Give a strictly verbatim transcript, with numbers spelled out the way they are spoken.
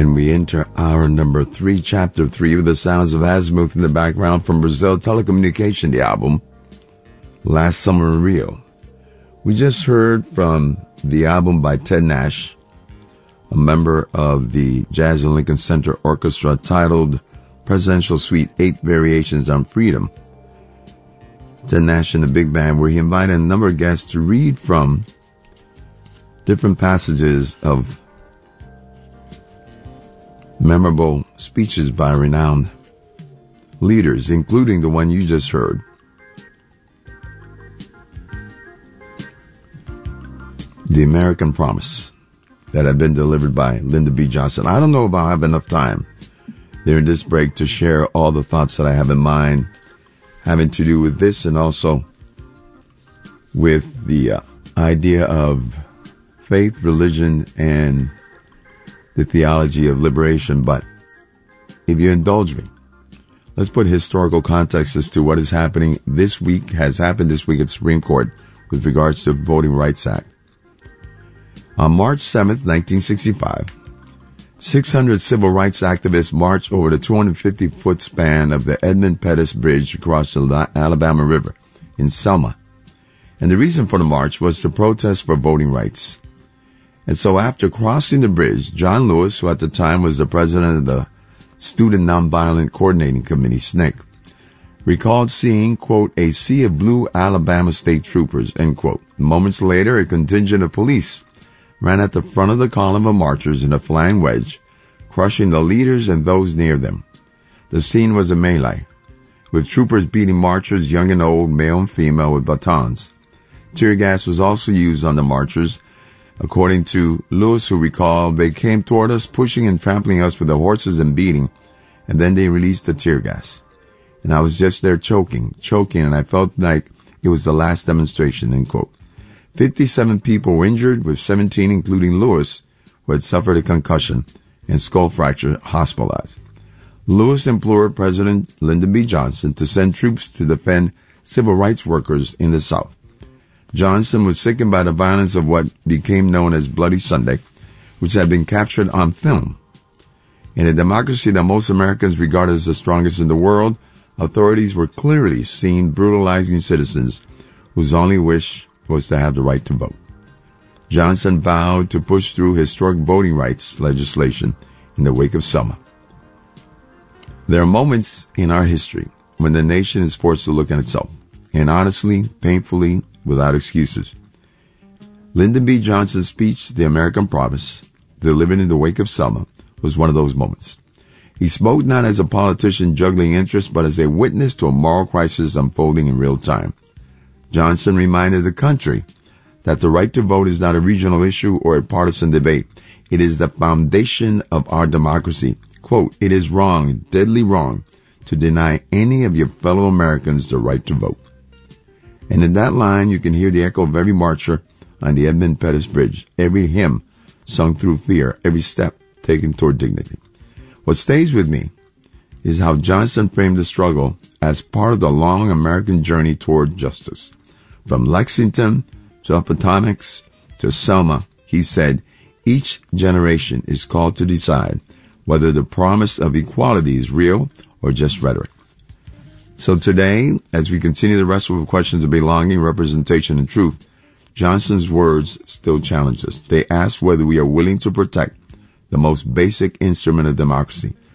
And we enter hour number three, chapter three, with the sounds of Azimuth in the background from Brazil Telecommunication, the album Last Summer in Rio. We just heard from the album by Ted Nash, a member of the Jazz and Lincoln Center Orchestra, titled Presidential Suite, Eight Variations on Freedom. Ted Nash and the Big Band, where he invited a number of guests to read from different passages of memorable speeches by renowned leaders, including the one you just heard. The American Promise, that had been delivered by Lyndon B. Johnson. I don't know if I'll have enough time during this break to share all the thoughts that I have in mind having to do with this and also with the uh, idea of faith, religion, and the theology of liberation. But if you indulge me, let's put historical context as to what is happening this week, has happened this week at the Supreme Court with regards to the Voting Rights Act. On March seventh, nineteen sixty-five, six hundred civil rights activists marched over the two hundred fifty foot span of the Edmund Pettus Bridge across the Alabama River in Selma. And the reason for the march was to protest for voting rights. And so after crossing the bridge, John Lewis, who at the time was the president of the Student Nonviolent Coordinating Committee, S N C C, recalled seeing, quote, a sea of blue Alabama state troopers, end quote. Moments later, a contingent of police ran at the front of the column of marchers in a flying wedge, crushing the leaders and those near them. The scene was a melee, with troopers beating marchers, young and old, male and female, with batons. Tear gas was also used on the marchers. According to Lewis, who recalled, they came toward us, pushing and trampling us with their horses and beating, and then they released the tear gas. And I was just there choking, choking, and I felt like it was the last demonstration, end quote. fifty-seven people were injured, with seventeen, including Lewis, who had suffered a concussion and skull fracture, hospitalized. Lewis implored President Lyndon B. Johnson to send troops to defend civil rights workers in the South. Johnson was sickened by the violence of what became known as Bloody Sunday, which had been captured on film. In a democracy that most Americans regard as the strongest in the world, authorities were clearly seen brutalizing citizens whose only wish was to have the right to vote. Johnson vowed to push through historic voting rights legislation in the wake of Selma. There are moments in our history when the nation is forced to look at itself, and honestly, painfully, without excuses. Lyndon B. Johnson's speech, The American Promise, delivered in the wake of Selma, was one of those moments. He spoke not as a politician juggling interests, but as a witness to a moral crisis unfolding in real time. Johnson reminded the country that the right to vote is not a regional issue or a partisan debate. It is the foundation of our democracy. Quote, it is wrong, deadly wrong, to deny any of your fellow Americans the right to vote. And in that line, you can hear the echo of every marcher on the Edmund Pettus Bridge, every hymn sung through fear, every step taken toward dignity. What stays with me is how Johnson framed the struggle as part of the long American journey toward justice. From Lexington to Appomattox to Selma, he said, each generation is called to decide whether the promise of equality is real or just rhetoric. So today, as we continue to wrestle with questions of belonging, representation, and truth, Johnson's words still challenge us. They ask whether we are willing to protect the most basic instrument of democracy,